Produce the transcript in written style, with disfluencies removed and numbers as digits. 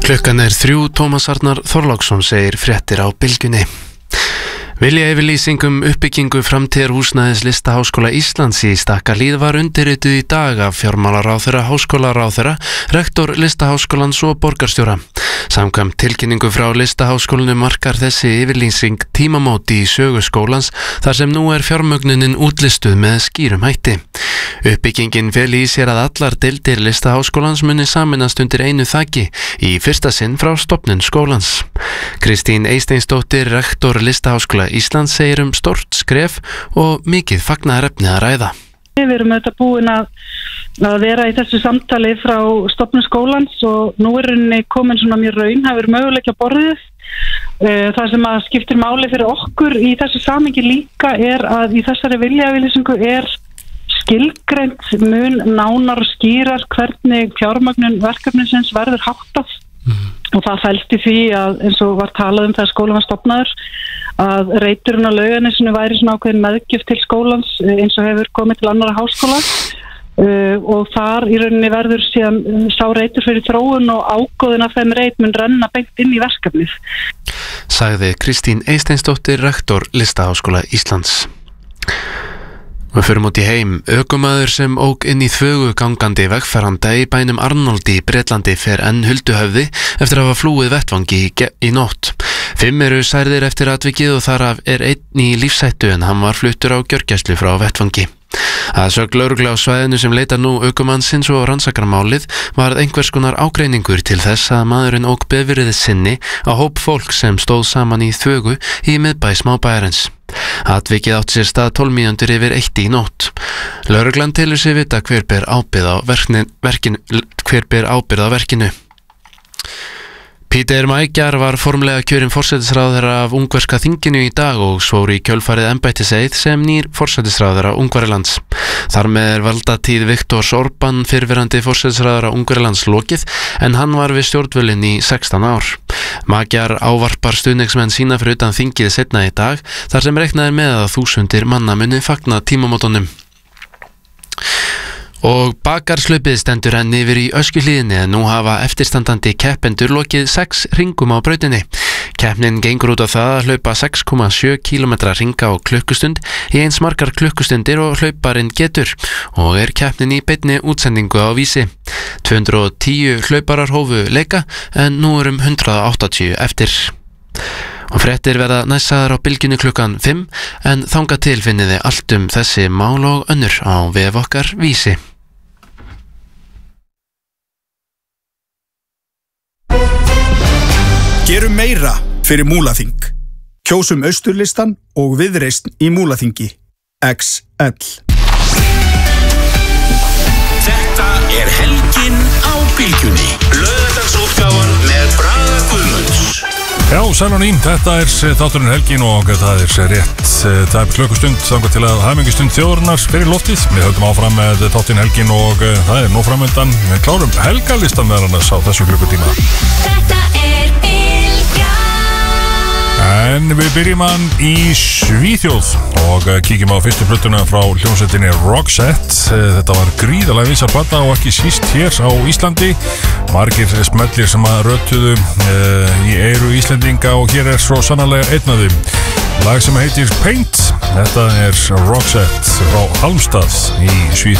Klukkan 3, Tómas Arnar Þorláksson segir fréttir á Bylgjunni. Viljayfirlýsing uppbyggingu framtíðarhúsnæðis Listaháskóla Íslands í Stakkahlíð var undirrituð í dag af fjármálaráðherra, háskólaráðherra, rektor Listaháskólans og borgarstjóra. Samkvæmt tilkynningu frá Listaháskólanum markar þessi yfirlýsing tímamóti í sögu skólans þar sem nú fjármögnunin útlistuð með skýrum hætti. Uppbyggingin feli í sér að allar deildir Listaháskólans muni sameinast undir einu þaki í fyrsta sinn frá stofnun skólans. Kristín Eysteinsdóttir, rektor Listaháskóla Íslands segir stórt skref og mikið fagnaðarefni að ræða. Við erum auðvitað búin að vera í þessu samtali frá stofnun skólans og nú henni komin svona mjög raunhæfur möguleiki á borðið. Það sem að skiptir máli fyrir okkur í þessu samhengi líka að í þessari viljayfirlýsingu skilgreint mun nánar og skýrar hvernig fjármögnun verkefnisins verður háttað. Og það felst í því að eins og var talað þegar skólinn var stofnaður að reiturinn á Laugarnesinu væri svona ákveðin meðgjöf til skólans eins og hefur komið til annarra háskóla og þar í rauninni verður síðan sá reitur fyrir þróun og ágóðin af þeim reit mun renna beint inn í verkefnið. Sagði Kristín Eysteinsdóttir, rektor Listaháskóla Íslands. Við förum út í heim. Ökumaður sem ók inn í þvögu gangandi vegfaranda í bænum Arnoldi í Bretlandi fer enn hulduhöfði eftir að hafa flúið vettvangi í nótt. 5 eru særðir eftir atvikið og þar af einn í lífshættu en hann var fluttur á gjörgæslu frá vettvangi. Að sögn lögreglu á svæðinu sem leitar nú ökumannsins og rannsakar málið varð einhvers konar ágreiningur til þess að maðurinn ók bifreið sinni á hóp fólk sem stóð saman í þvögu í miðbæ smábæjarins. Atvikið átti sér stað 12 mínútur yfir 1 í nótt. Lögreglan telur sig vita hver ber ábyrgð á verkinu. Peter Majgar var formlega kjörinn forsætisráðherra af ungverska þinginu í dag og svor í kjölfarið embættiseið sem nýr forsætisráðherra Ungverjalands. Þar með valdatíð Viktors Orbán fyrrverandi forsætisráðherra Ungverjalands lokið en hann var við stjórnvölinn í 16 ár. Majgar ávarpar stuðningsmenn sína fyrir utan þingið seinna í dag þar sem reiknaði með að þúsundir manna muni fagna tímamótunum. Og bakarslaupið stendur enn yfir í Öskjuhlíðinni en nú hafa eftirstandandi keppendur lokið 6 hringum á brautinni. Keppnin gengur út á það að hlaupa 6,7 km hringa á klukkustund í eins margar klukkustundir og hlauparinn getur og keppnin í beinni útsendingu á Vísi. 210 hlauparar hófu leika en nú 180 eftir. Og fréttir verða næssaðar á Bylgjunni klukkan 5 en þangað til finniði allt þessi mál og önnur á vef okkar Vísi. Gerum meira fyrir Múlaþing. Kjósum Austurlistan og Viðreisn í Múlaþingi. XL. Þetta helgin á Bylgjunni. Laugardagsútgáfan með Braga Guðmunds. Já, sæl og ný, þetta þátturinn helgin og það rétt tæp klukkustund þangað til að hamingustund þjóðarinnar fyrir loftið. Við höldum áfram með þátturinn helgin og það nú framöndan. Við klárum helgalistan með annars á þessu klukkutíma. Þetta En við byrjum hann í Svíþjóð og kíkjum á fyrstu plötuna frá hljómsveitinni Roxette. Þetta var gríðarlega vinsæl plata og ekki síst hér á Íslandi. Margir smellir sem að rötuðu í eyru Íslendinga og hér svo sannarlega einn af þeim. Lag sem heitir Paint. Þetta Roxette frá Halmstad í Svíþjóð.